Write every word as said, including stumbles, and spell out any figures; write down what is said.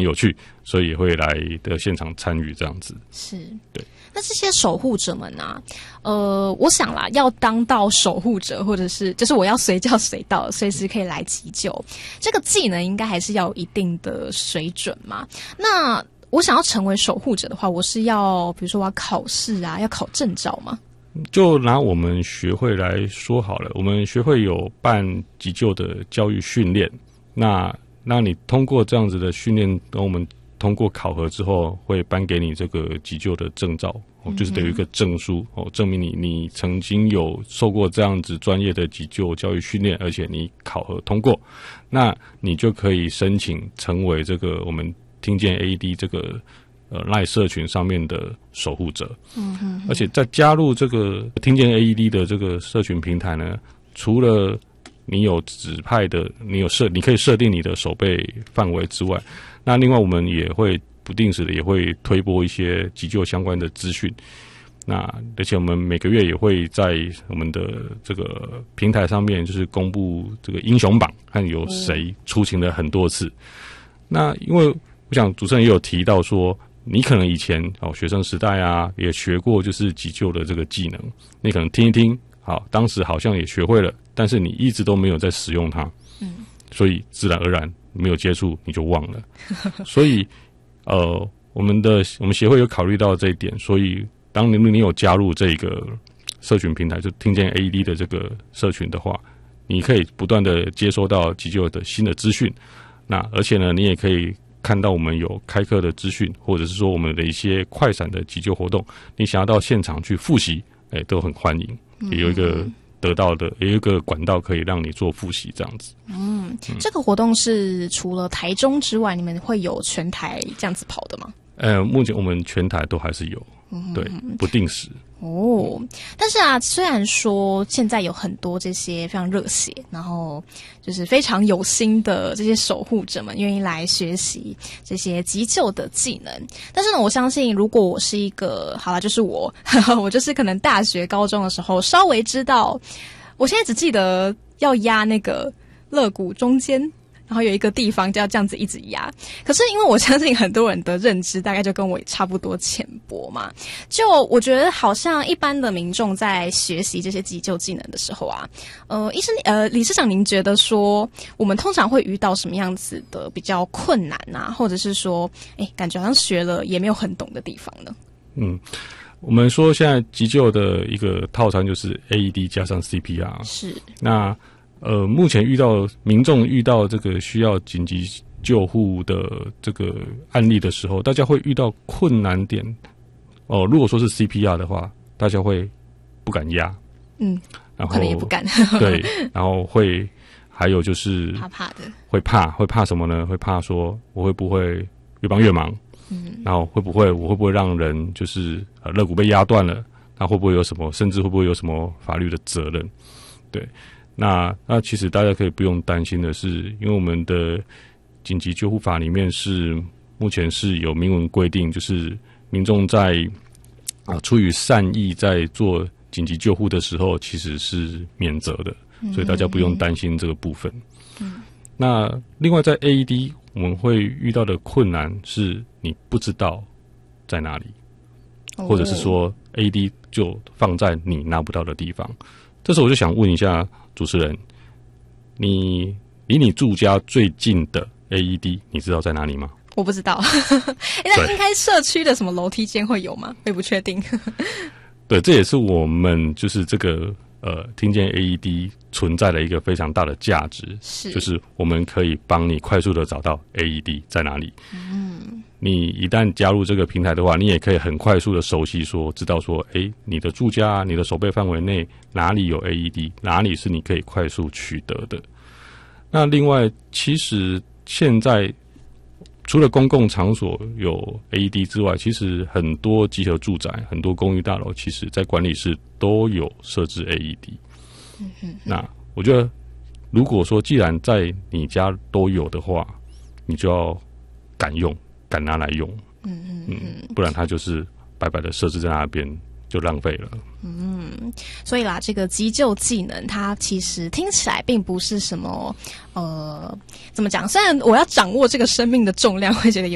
有趣，所以也会来的现场参与这样子。 是， 对。 那这些守护者们啊，呃，我想啦，要当到守护者，或者是就是我要随叫随到，随时可以来急救，这个技能应该还是要有一定的水准嘛。那我想要成为守护者的话，我是要比如说我要考试啊，要考证照吗？ 就拿我们学会来说好了，我们学会有办急救的教育训练，那那你通过这样子的训练，跟我们通过考核之后，会颁给你这个急救的证照，哦，就是等于一个证书哦，证明你你曾经有受过这样子专业的急救教育训练，而且你考核通过，那你就可以申请成为这个我们听见 A E D 这个呃 LINE 社群上面的守护者。嗯哼哼，而且在加入这个听见 A E D 的这个社群平台呢，除了你有指派的，你有设，你可以设定你的守备范围之外，那另外我们也会不定时的也会推播一些急救相关的资讯。那而且我们每个月也会在我们的这个平台上面，就是公布这个英雄榜，看有谁出勤了很多次。嗯、那因为我想主持人也有提到说，你可能以前哦学生时代啊也学过就是急救的这个技能，你可能听一听，好，当时好像也学会了，但是你一直都没有在使用它，嗯，所以自然而然没有接触你就忘了。所以呃，我们的我们协会有考虑到这一点，所以当你你有加入这个社群平台，就听见 A E D 的这个社群的话，你可以不断的接收到急救的新的资讯。那而且呢，你也可以看到我们有开课的资讯，或者是说我们的一些快闪的急救活动，你想要到现场去复习，哎，都很欢迎。也有一个得到的，也有一个管道可以让你做复习这样子。嗯， 这个活动是除了台中之外，你们会有全台这样子跑的吗？ 呃，目前我们全台都还是有，嗯、对，不定时。 哦，但是啊，虽然说现在有很多这些非常热血，然后就是非常有心的这些守护者们愿意来学习这些急救的技能，但是呢，我相信如果我是一个，好啦，就是我，呵呵我就是可能大学、高中的时候稍微知道，我现在只记得要压那个肋骨中间。然后有一个地方就要这样子一直压，可是因为我相信很多人的认知大概就跟我差不多浅薄嘛，就我觉得好像一般的民众在学习这些急救技能的时候啊，呃，医生呃理事长，您觉得说我们通常会遇到什么样子的比较困难啊，或者是说，哎，感觉好像学了也没有很懂的地方呢？ 嗯，我们说现在急救的一个套餐就是 A E D 加上 C P R， 是那。呃，目前遇到民众遇到这个需要紧急救护的这个案例的时候，大家会遇到困难点哦。如果说是 C P R 的话，大家会不敢压，嗯，然后可能也不敢， 对，然后会还有就是怕怕的， 会怕会怕什么呢？会怕说我会不会越帮越忙，嗯，然后会不会我会不会让人就是呃肋骨被压断了，那会不会有什么，甚至会不会有什么法律的责任？对。那那其实大家可以不用担心的是，因为我们的紧急救护法里面是目前是有明文规定，就是民众在啊出于善意在做紧急救护的时候，其实是免责的，所以大家不用担心这个部分。嗯，那另外在 A E D 我们会遇到的困难是你不知道在哪里，或者是说 A E D 就放在你拿不到的地方。这时候我就想问一下主持人，你离你住家最近的 A E D 你知道在哪里吗？ 我不知道，那应该社区的什么楼梯间会有吗？我也不确定。 对，这也是我们就是这个呃听见 A E D 存在的一个非常大的价值，是就是我们可以帮你快速的找到 A E D 在哪里。嗯，你一旦加入这个平台的话，你也可以很快速的熟悉说，知道说，哎，你的住家、你的守备范围内哪里有 A E D， 哪里是你可以快速取得的。那另外，其实现在除了公共场所有 A E D 之外，其实很多集合住宅、很多公寓大楼，其实在管理室都有设置 A E D。嗯哼哼，那我觉得，如果说既然在你家都有的话，你就要敢用。敢拿来用，嗯嗯嗯，不然它就是白白的设置在那边，就浪费了。 嗯，所以啦，这个急救技能，它其实听起来并不是什么，呃，怎么讲？虽然我要掌握这个生命的重量，会觉得有